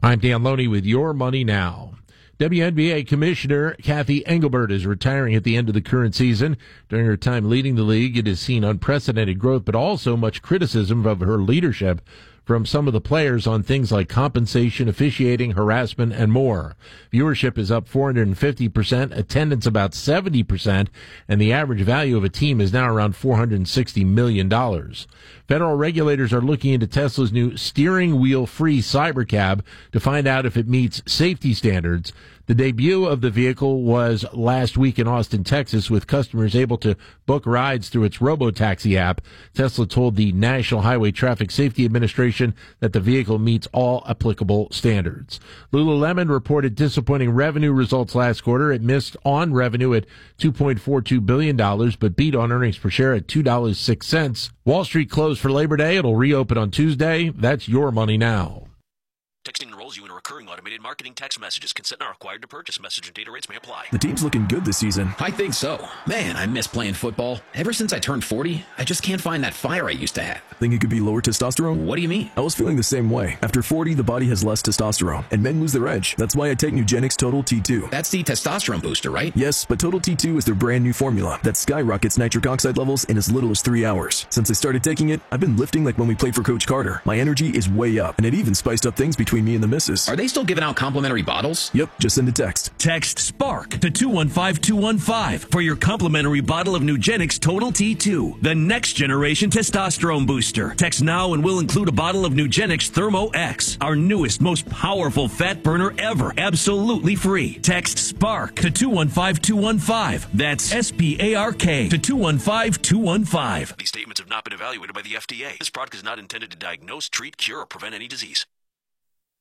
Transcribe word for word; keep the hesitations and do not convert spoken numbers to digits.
I'm Dan Loney with Your Money Now. W N B A Commissioner Kathy Engelbert is retiring at the end of the current season. During her time leading the league, it has seen unprecedented growth, but also much criticism of her leadership from some of the players on things like compensation, officiating, harassment, and more. Viewership is up four hundred fifty percent, attendance about seventy percent, and the average value of a team is now around four hundred sixty million dollars. Federal regulators are looking into Tesla's new steering wheel-free Cybercab to find out if it meets safety standards. The debut of the vehicle was last week in Austin, Texas, with customers able to book rides through its robotaxi app. Tesla told the National Highway Traffic Safety Administration that the vehicle meets all applicable standards. Lululemon reported disappointing revenue results last quarter. It missed on revenue at two point four two billion dollars, but beat on earnings per share at two dollars and six cents. Wall Street closed for Labor Day. It'll reopen on Tuesday. That's Your Money Now. Texting enrolls you in a recurring automated marketing text messages. Consent not required to purchase. Message and data rates may apply. The team's looking good this season. I think so. Man, I miss playing football. Ever since I turned forty, I just can't find that fire I used to have. Think it could be lower testosterone? What do you mean? I was feeling the same way. After forty, the body has less testosterone, and men lose their edge. That's why I take Nugenix Total T two. That's the testosterone booster, right? Yes, but Total T two is their brand new formula that skyrockets nitric oxide levels in as little as three hours. Since I started taking it, I've been lifting like when we played for Coach Carter. My energy is way up, and it even spiced up things between me and the missus. Are they still giving out complimentary bottles? Yep, just send a text. Text SPARK to two one five two one five for your complimentary bottle of Nugenix Total T two, the next generation testosterone booster. Text now and we'll include a bottle of Nugenix Thermo X, our newest, most powerful fat burner ever, absolutely free. Text SPARK to two one five two one five. That's S P A R K to two one five two one five. These statements have not been evaluated by the F D A. This product is not intended to diagnose, treat, cure, or prevent any disease.